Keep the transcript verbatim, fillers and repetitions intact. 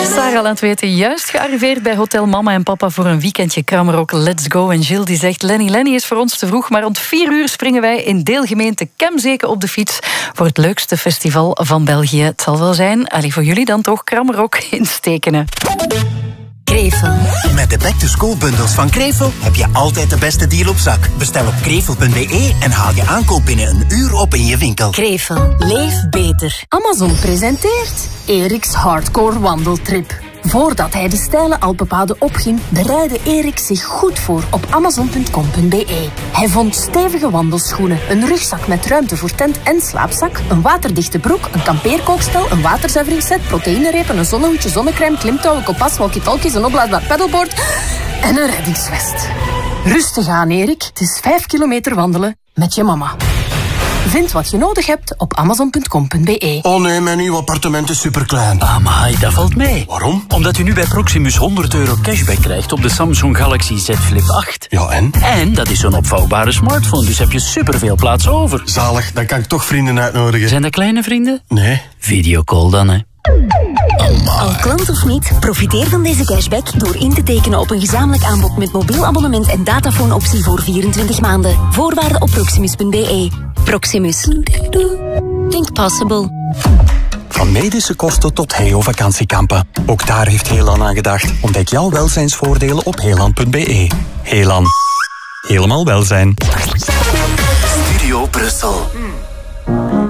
Sarah laat weten, juist gearriveerd bij Hotel Mama en Papa voor een weekendje Krammerok. Let's go. En Gilles die zegt, Lenny Lenny is voor ons te vroeg, maar rond vier uur springen wij in deelgemeente Kemzeke op de fiets voor het leukste festival van België. Het zal wel zijn, allee, voor jullie dan toch Krammerok in Stekenen. Krevel. Met de back-to-school bundels van Krevel heb je altijd de beste deal op zak. Bestel op krevel punt be en haal je aankoop binnen een uur op in je winkel. Krevel. Leef beter. Amazon presenteert Eriks Hardcore Wandeltrip. Voordat hij de steile Alpenpaden opging, bereidde Erik zich goed voor op amazon punt com punt be. Hij vond stevige wandelschoenen, een rugzak met ruimte voor tent en slaapzak, een waterdichte broek, een kampeerkookstel, een waterzuiveringsset, proteïnerepen, een zonnehoedje, zonnecrème, klimtouwen, kompas, walkie-talkies, een opblaasbaar pedalboard en een reddingsvest. Rustig aan, Erik. Het is vijf kilometer wandelen met je mama. Vind wat je nodig hebt op amazon punt com punt be. Oh nee, mijn nieuw appartement is superklein. Amai, dat valt mee. Waarom? Omdat u nu bij Proximus honderd euro cashback krijgt op de Samsung Galaxy Z Flip acht. Ja, en? En dat is zo'n opvouwbare smartphone, dus heb je superveel plaats over. Zalig, dan kan ik toch vrienden uitnodigen. Zijn dat kleine vrienden? Nee. Videocall dan, hè. Al klant of niet, profiteer van deze cashback door in te tekenen op een gezamenlijk aanbod met mobiel abonnement en datafoonoptie voor vierentwintig maanden. Voorwaarden op proximus punt be. Proximus. Think possible. Van medische kosten tot Heo-vakantiekampen. Ook daar heeft Heelan aan gedacht. Ontdek jouw welzijnsvoordelen op heelan punt be. Heelan. Helemaal welzijn. Studio Brussel.